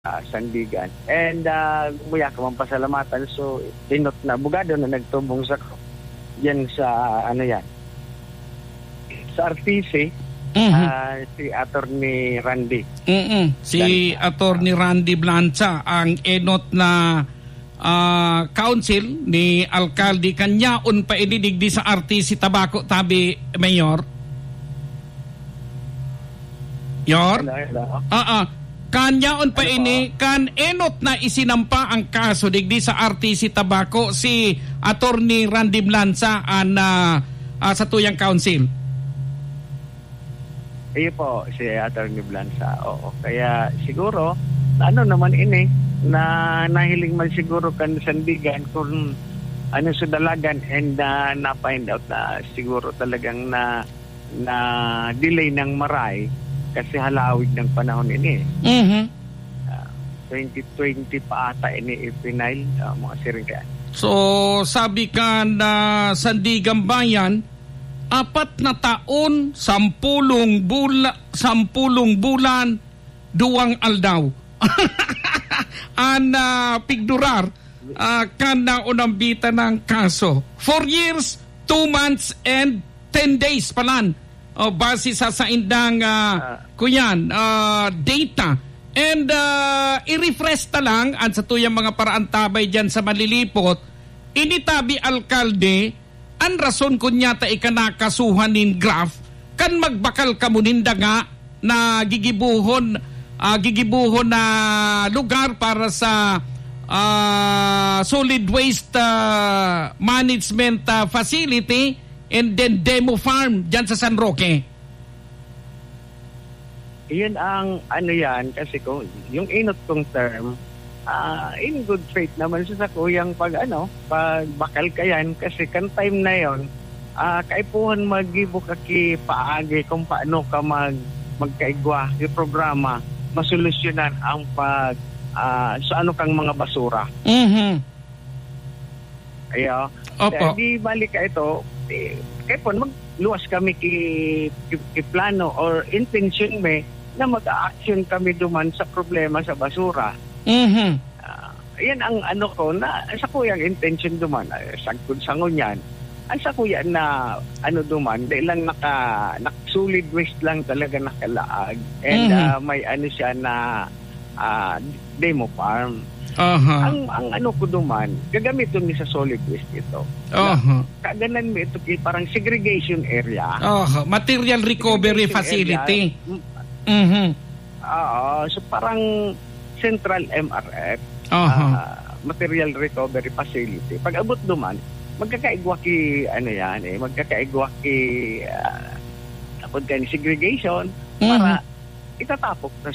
Sandigan. And muya ka man pasalamatan. So, inot na bugado na nagtubong sa yan sa ano yan. Sa RTC, si Attorney Randy. Si Attorney Randy Blanca ang enot na council ni Alkalde kanyaon pa inidigdi sa RTC Tabaco tabi Mayor. Yor? Kanyaon pa ini kan enot na isinampa ang kaso digdi sa RTC Tabaco si Attorney Randy Blanca sa tuyang council. Iyo po si Attorney Blanca. Oo. Kaya siguro ano naman ini na nahiling man siguro kan Sandigan kung ano sa dalagan and na-find out na siguro talagang na delay ng maray kasi halawig ng panahon ini. 2020 pa ata ini ipinail mga siringgan. So sabi ka na Sandigan Bayan 4 na taon 10 bulan 2 aldaw. Pigdurar kana unambita ng kaso 4 years 2 months and 10 days palan base sa indang kuyan data and i-refresh ta lang at sa tuyang mga paraan tabay dyan sa malilipot initabi Alkalde ang rason kunyata ikanakasuhan nin graph kan magbakal kamuninda nga na gigibuhon na lugar para sa solid waste management facility and then demo farm dyan sa San Roque. Iyan ang ano yan kasi kung yung inot kong term in good faith naman sa kuyang pagbakal kayan kasi kan time na yon kaipuhan magibo ka ki paagi kung paano ka magkaigwa yung programa masolusyonan ang sa ano kang mga basura. Ayo. Di balik ka ito kaya po magluwas kami ki plano or intention na mag-action kami duman sa problema sa basura. Yan ang ano ko na sa kuyang intention duman sagkod sangon yan ang sa kuya na ano duman dahil lang solid waste lang talaga nakalaag and may ano siya na demo farm. Ang ano ko duman gagamitin ni sa solid waste ito. Kaganan mo ito parang segregation area. Material recovery facility. So parang central MRF material recovery facility. Pag abot duman magkakaigwa ki magkakaigwa ki tapos kan segregation para itatapok na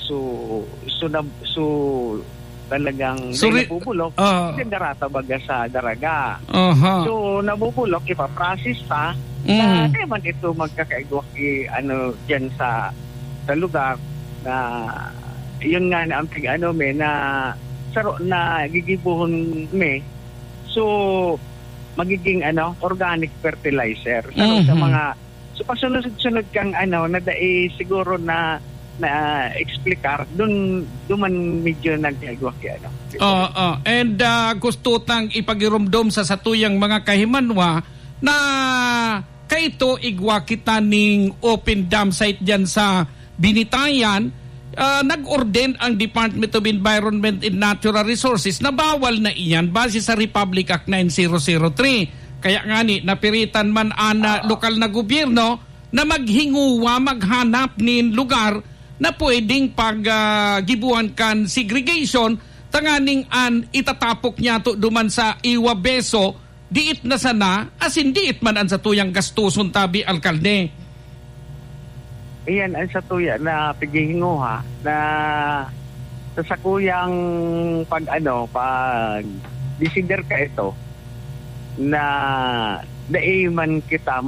talagang nabubulok kasi darata baga sa daraga. So nabubulok ipaprocess pa na kaya man ito magkakaigwa ki dyan sa lugar na yun nga na ang na saro na gigibuhon so magiging organic fertilizer sa mga so pasunod-sunod kang na dai siguro na explicar duman medyo nagkagwa and gusto tang ipagirumdom sa satuyang mga kahimanwa na kaito igwa kita ning open dam site diyan sa Binitayan. Nag-orden ang Department of Environment and Natural Resources na bawal na iyan base sa Republic Act 9003. Kaya nga napiritan man lokal na gobyerno na maghanap nin lugar na pwedeng gibuhan kan segregation tanganing itatapok niya to duman sa Iwabeso diit na sana asin diit man sa tuyang gastuson tabi Alkalde. Iyan ang sa tuya na paghihinguha na sa kuyang pag decider ka ito na daiman kita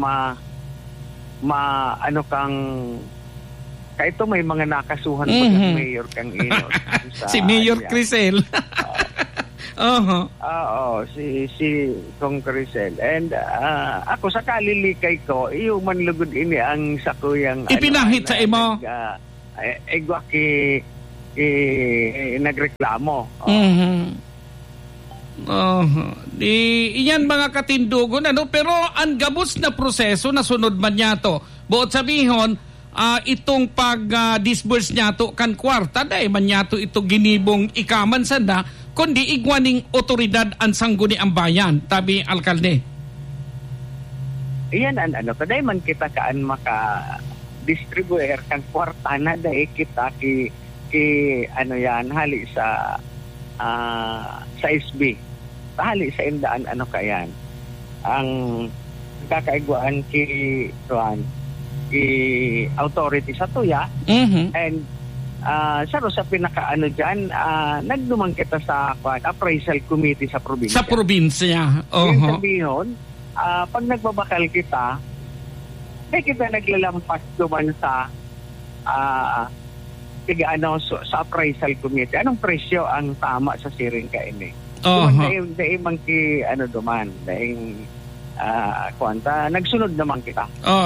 kang kaito may mga nakasuhan pag mayor kang inot. Si Mayor Crisel. Si Kong Crisel. And ako sa kalilikay ko, iyo man lugod ini ang sakuyang ipinahit sa imo. Egwa ki nagreklamo. Iyan mga katindugon, pero ang gabos na proseso na sunod man niya to. Buot sabihon, itong pag-disburse niya to kan kwarta, dahil man niya to ito ginibong ikaman sanda, kundi igwaning otoridad ang sangguni ang bayan, tabi alkalde. Iyan taday man kita kaan maka-distribuer kan kwarta na dahil kita ki hali sa SB. Hali sa indaan kayan. Ang kakaigwaan ki authority sa tuya. And saro sa pinaka dyan, nagdumang kita sa appraisal committee sa probinsya. Sa probinsya. Yung sabihin, pag nagbabakal kita, kita naglalampas duman sa sa appraisal committee. Anong presyo ang tama sa siring kaini? Dahil man ki duman. Dahil nagsunod naman kita.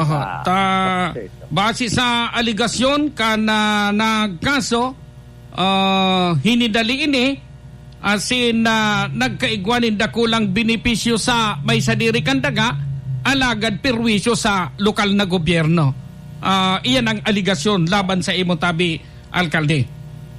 Base sa aligasyon na nagkaso, hinidali ini asin nagkaigwanin dakulang benepisyo sa may sadiri kandaga, alagad perwisyo sa lokal na gobyerno. Iyan ang aligasyon laban sa imo tabi, alkalde.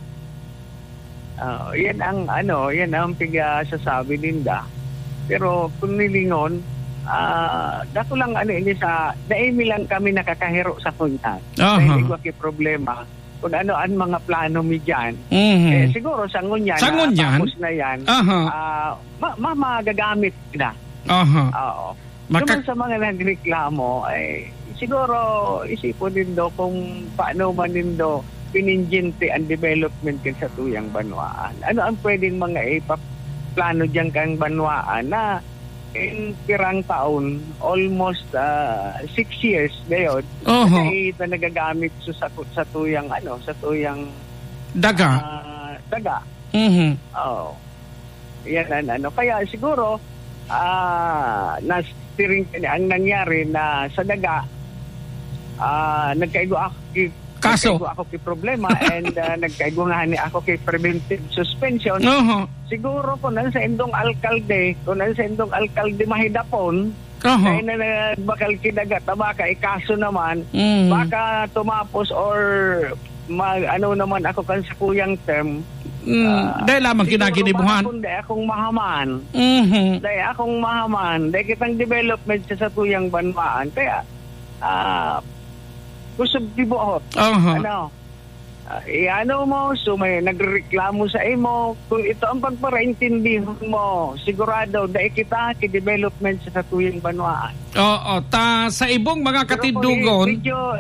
Yan ang sasabi ninda. Pero kung nilingon, dako lang ini sa daimi lang kami nakakahiro sa kunta. Dahil igwa ki problema kung ang mga plano mi dyan. Siguro sangon yan. Tapos na yan. Magagamit na. Naman sa mga nagreklamo, siguro isipon din do kung paano man din do pininjente ang development kan sa tuyang banwaan. Ano ang pwedeng mga plano dyan kang banwaan na in pirang taon, almost 6 years gayon, ito nagagamit sa tuyang daga. Daga. Yan kaya siguro ang nangyari na sa daga, nagkaigo ako kay problema and nagkaigo nga ni ako kay preventive suspension. Siguro kung sa indong alkalde mahidapon, kaya na bakal kidagat, baka ikaso naman, baka tumapos or naman ako kan sa kuyang term. Dahil lamang kinaginibuhan. Dahil akong mahaman. Dahil kitang development sa tuyang banwaan. Kaya, kusog tibuot. Mo, so may nagreklamo sa imo. Kung ito ang pagparaintindihan mo, sigurado, dahil kita ki-development sa tuyang banwaan. Sa ibong mga katindugon.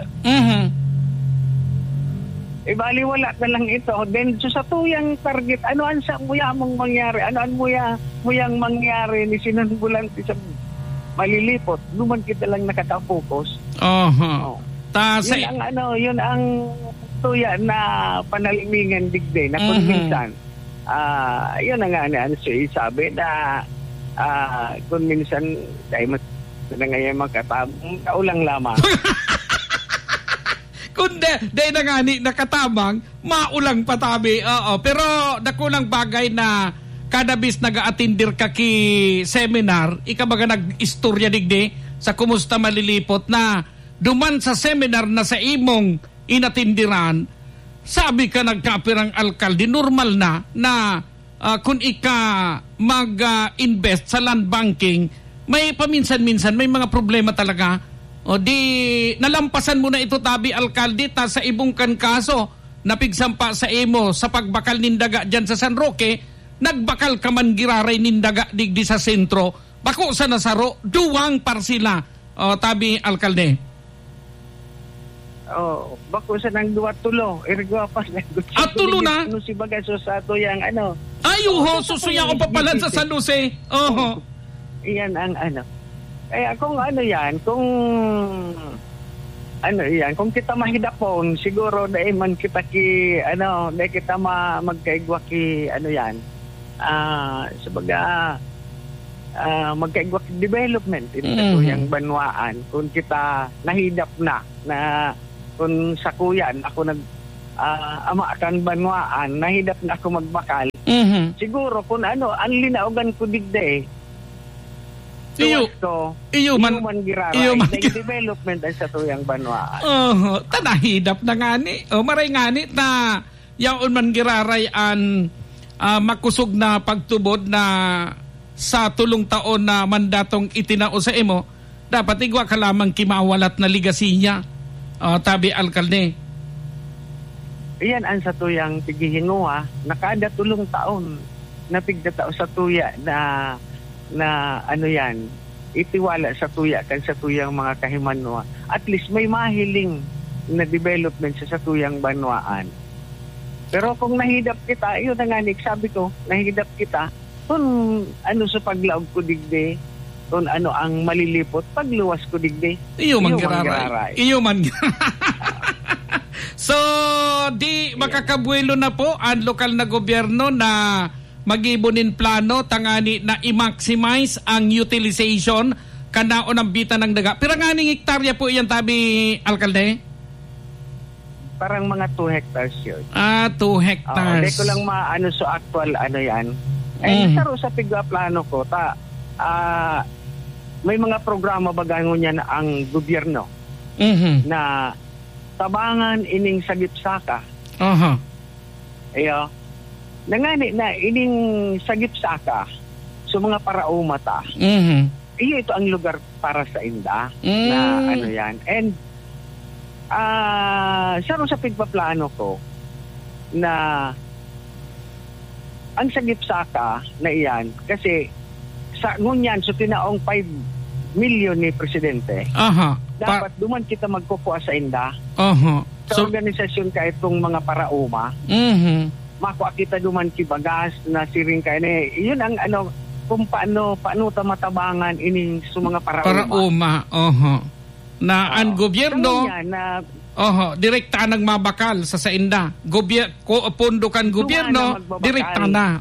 Ibaliwala na lang ito. Then, sa tuyang target, ano sa muya mong mangyari? Ano muyang mangyari ni sinanbulan sa malilipot? Luman kita lang nakaka-focus. Yun ang tuya na panalimingan digde na kung minsan. Yun ang sabi na kung minsan dahil na ngayon magkatabang kaulang lamang. Kundi, dahil na nga nakatamang, maulang patabi. Pero nakulang bagay na kadabis nag-a-attindir ka ki seminar, ikabaga nag-istorya digdi sa kumusta malilipot na duman sa seminar na sa imong inatindiran, sabi ka nagkapirang alkalde, normal na kung ika mag-invest sa land banking, may paminsan-minsan, may mga problema talaga. Nalampasan mo na ito tabi alkalde sa ibong kan kaso napigsampa sa imo sa pagbakal nindaga dyan sa San Roque, nagbakal ka man giraray nindaga digdi sa sentro, bako sa Nasaro, duwang parsila. Tabi alkalde. Bako sa nang duwa tulo. Irigwa pas na. Tulo na? Si Bagaso sa ato yung susuya ko papalan sa San Jose. Iyan ang Kaya kung kung kita mahidapon, siguro dahil man kita dahil kita magkaigwa ki magkaigwa ki development ito yung banwaan. Kung kita nahidap na kung sa kuyan, ako ama kan banwaan, nahidap na ako magbakal. Siguro kung ano, ang linaugan ko digde iyo man giraray development ay sa tuyang banwaan. Tanahidap na ngani. Maray ngani na yaon man giraray an makusog na pagtubod na sa tulong taon na mandatong itinao sa imo, dapat igwa ka lamang kimawalat na ligasinya. Tabi alkalde. Iyan ang sa tuyang tigihinguha, nakada tulong taon na pigdatao sa tuya na ano yan, itiwala sa tuya kan sa tuyang mga kahimanwa. At least may mahiling na development sa tuyang banwaan. Pero kung nahidap kita, yun na nga sabi ko, nahidap kita, kung ano sa paglaog ko digde, kung ano ang malilipot, pagluwas ko digde. Iyo man giraray. So, di makakabuelo na po ang lokal na gobyerno na mag-ibunin plano tangani na i-maximize ang utilization kanaon ang bita ng daga. Pero nga ning hektarya po iyan, tabi alkalde? Parang mga 2 hectares yun. 2 hectares. Hindi ko lang maano so actual ano yan. Saro sa pigwa plano ko, may mga programa bagangon yan ang gobyerno na tabangan ining sagip-saka. Ayo. Nangani na ining sagip-saka so mga paraumata. Iyo ito ang lugar para sa inda na ano yan. And saro sa pigpaplano ko na ang sagip-saka na iyan kasi sa ngunyan so tinaong 5 million ni presidente. Dapat duman kita magkukuha sa inda. Sa organisasyon ka itong mga parauma. Makuha kita duman kibagas na siring kay ni. Iyon ang ano kung paano ta matabangan ining sa mga parauma. Na ang gobyerno direkta nang mabakal sa sainda. Pondo kan gobyerno direkta na.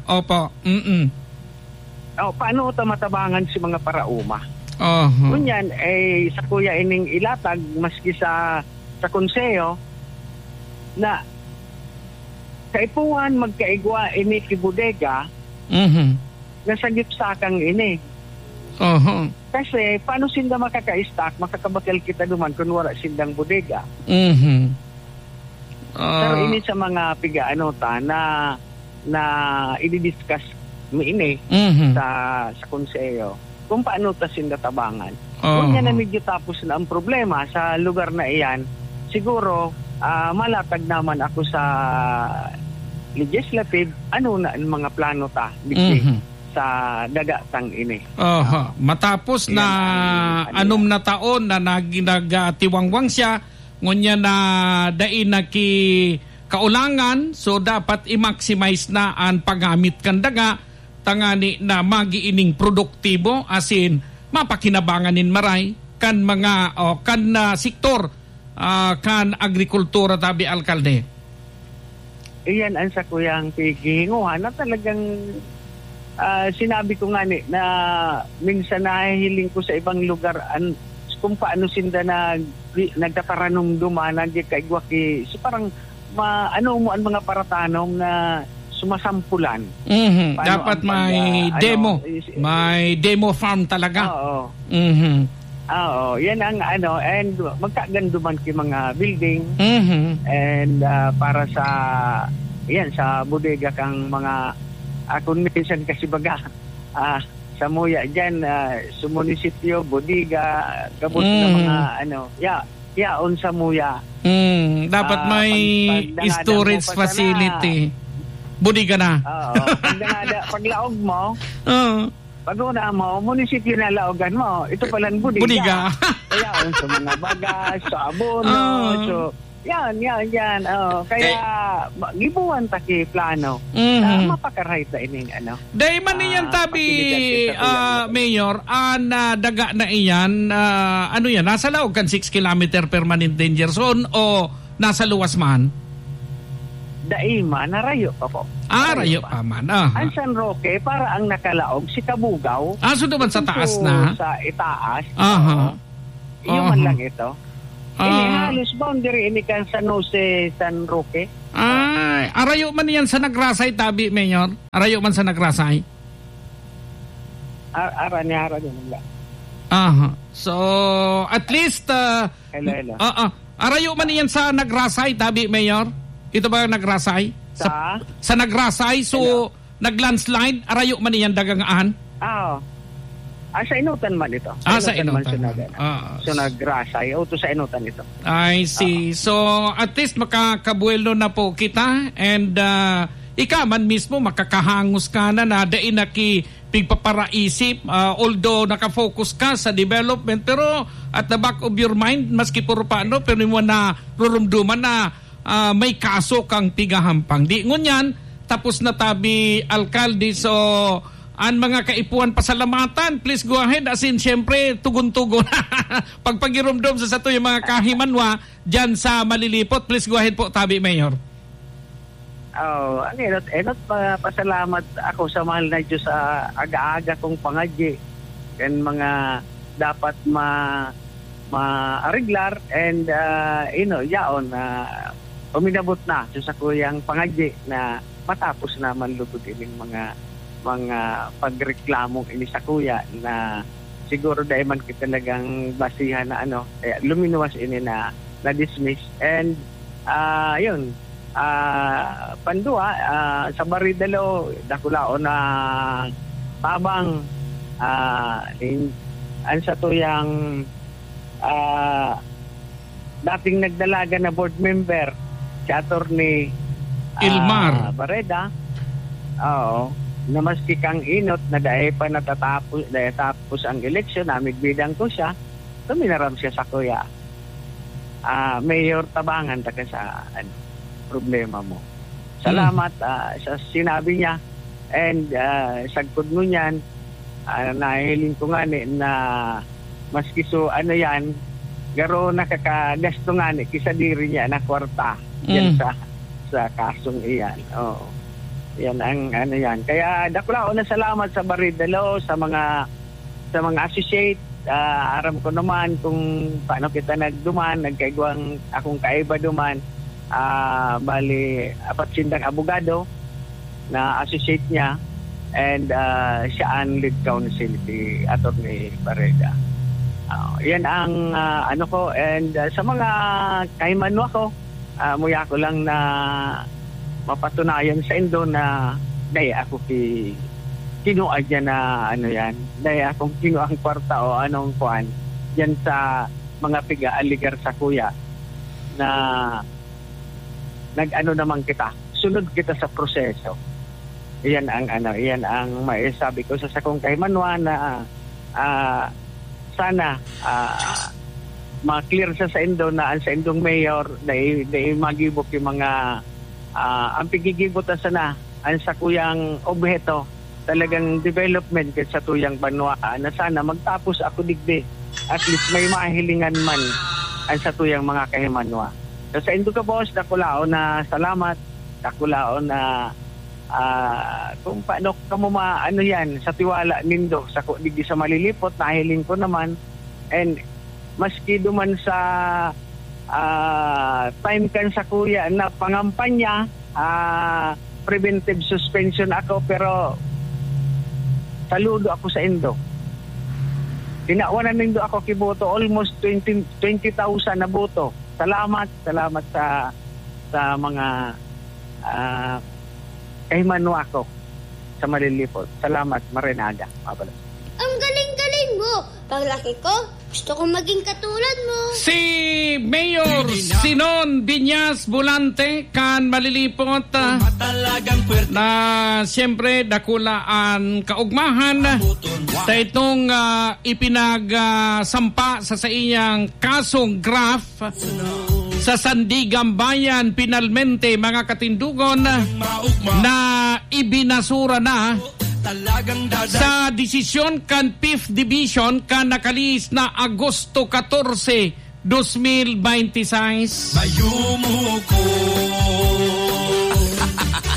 Paano ta matabangan si mga parauma? Kunyan sa kuya ining ilatag maski sa konseyo na kaipuan magkaigwa ini kibudega na sagip-sakang ini. Kasi paano sinda makaka-stock, makakabakal kita duman kung wala sindang bodega. Pero ini sa mga pigaanota na i-discuss mi ini sa konseyo kung paano ta sinda tabangan. Kung yan na medyo tapos na ang problema sa lugar na iyan, siguro malatag naman ako sa legislative ano na ang mga plano ta sa dagatang ini. Matapos na anom na taon na nagtiwangwang siya, ngunya na dain na ki kaulangan, so dapat i-maximize na ang paggamit kan daga, tangani na magiining produktibo, asin mapakinabanganin maray kan mga kan sektor kan agrikultura, tabi alkalde. Iyan ang sa kuyang pigihinguhan na talagang sinabi ko nga na minsan nahihiling ko sa ibang lugar kung paano sinda nagtataranong dumanag kaigwa ki so parang ano mo ang mga paratanong na sumasampulan. Dapat may demo. May demo farm talaga. Yan ang and magkaganduman ki mga building and para sa sa bodega kang mga kung minsan kasi baga sa muya dyan sa munisipyo, bodega kabot na mga yaon sa muya. Dapat may storage facility. Bodega na. Paglaog mo, pag-una mo, munisipyo na laogan mo, ito palang bodega. Yaon sa mga bagas, sa abono, so yan. Kaya gibuwan ta ki plano. Mapakaray ta ining Day man niyan tabi Mayor, daga na iyan, yan, nasa laog kan 6 km permanent danger zone o nasa luwas man? Daima, narayo pa po. Rayo pa man. Ang San Roque, para ang nakalaog, si Kabugaw. So naman sa taas na? Sa itaas. Iyo man lang ito. Ini halos boundary ini kan San Jose, San Roque. Ay, arayo man yan sa Nagrasay, tabi, Mayor? Arayo man sa Nagrasay? Ara niya nila. Aha. So, at least, hello. arayo man yan sa Nagrasay, tabi, Mayor? Ito ba yung Nagrasay? Sa Nagrasay, so, nag-landslide, arayo man yan dagangaan? Sa Inutan man ito. Sa Inutan. So Nagrasay. To sa Inutan ito. I see. So at least makakabuelo na po kita and ika man mismo makakahangos ka na dain na pigpaparaisip although nakafocus ka sa development pero at the back of your mind maski puro paano pero mo na rurumduman na may kaso kang pigahampang. Di ngunyan tapos na tabi alkalde so ang mga kaipuan pasalamatan, please go ahead. As in, syempre, tugon-tugon. Pagpagirumdum sa sato yung mga kahimanwa dyan sa Malilipot, please go ahead po, tabi, Mayor. Pasalamat ako sa mahal na Diyos sa aga-aga kong pangadyi and mga dapat ma-ariglar and, yaon, uminabot na sa kuyang pangadyi na matapos naman lugod ining mga pagreklamong ini sa kuya na siguro dahil man kita talagang basihan na luminuwas ini na dismiss and pandua sa Baridalo dakulao na tabang sa tuyang dating nagdalaga na board member si Attorney Ilmar Barreda na maski kang inot na dahil pa tapos ang eleksyon, bidang ko siya, tuminaram siya sa kuya. Mayor Tabangan, taka sa problema mo. Salamat sa sinabi niya and sagkod mo niyan, nahiling ko nga na maski garo nakakagasto nga kisa diri niya na kwarta yan sa kasong iyan. Yan ang yan. Kaya dakulao na salamat sa Baridalo sa mga associate. Aram ko naman kung paano kita nagkaigwang akong kaiba duman. Bali apat sindang abogado na associate niya and siya ang lead counsel si Attorney Barreda. Yan ang ko and sa mga kaimanwa ko muya ko lang na mapatunayan sa Indo na dahil ako kinuha dyan na dahil akong kinuha ang kwarta o anong kuhan dyan sa mga piga-aligar sa kuya na naman kita, sunod kita sa proseso. Iyan ang maisabi ko sa sakong kay Manwa na sana ma-clear sa Indo na sa Indong mayor dahil magibok yung mga ang pigigibot sana ang sa kuyang obheto talagang development sa tuyang banwa na sana magtapos ako digdi at least may mahilingan man ang sa tuyang mga kahimanwa. So sa Indo ka boss, dakulao na salamat, dakulao na kung paano ka mo sa tiwala nindo sa digdi sa Malilipot, nahiling ko naman and maski duman sa time kan sa kuya na pangampanya preventive suspension ako pero saludo ako sa Indo. Tinawanan nindo ako kiboto almost 20,000 na boto. Salamat sa mga kahimanwa ko sa Malilipot. Salamat Marinaga. Ang galing-galing mo. Paglaki ko, gusto kong maging katulad mo. Si Mayor Sinon Biñas Bulante kan Malilipot na siyempre dakulaan kaugmahan sa itong ipinagsampa sa iyang kasong graph sa Sandigan Bayan pinalmente mga katindugon na ibinasura na sa desisyon kan 5th Division kan nakalis na Agosto 14, 2026.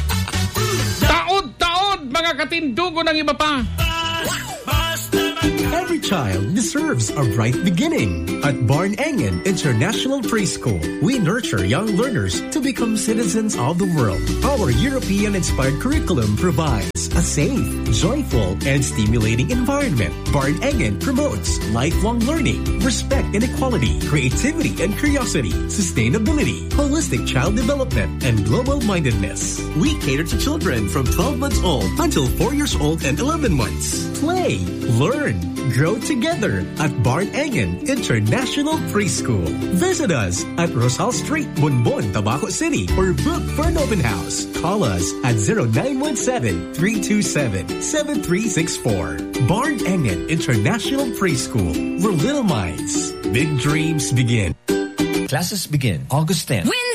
Taod-taod mga katindugo ng iba pa. Every child deserves a bright beginning. At Barn Engen International Preschool, we nurture young learners to become citizens of the world. Our European-inspired curriculum provides a safe, joyful, and stimulating environment. Barn Engen promotes lifelong learning, respect and equality, creativity and curiosity, sustainability, holistic child development, and global-mindedness. We cater to children from 12 months old until 4 years old and 11 months. Play, learn, grow together at Barn Engen International Preschool. Visit us at Rosal Street, Bonbon, Tabaco City, or book for an open house. Call us at 0917-327-7364. Barn Engen International Preschool, where little minds, big dreams begin. Classes begin August 10th.